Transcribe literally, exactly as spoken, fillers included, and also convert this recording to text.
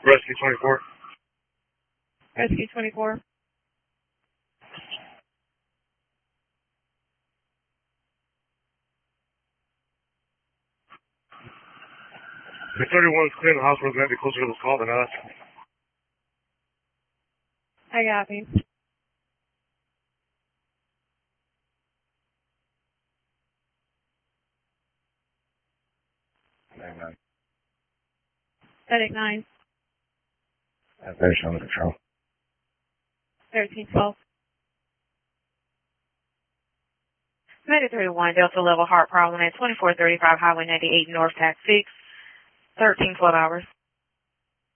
Rescue twenty-four. Rescue twenty-four. The thirty-one is clear. The hospital's going to be closer to this call than us. I got you. nine. Medic nine. Uh, Finish under control. thirteen twelve. Medic thirty-one, Delta level heart problem at twenty-four thirty-five Highway ninety-eight North, Tax six. thirteen twelve hours.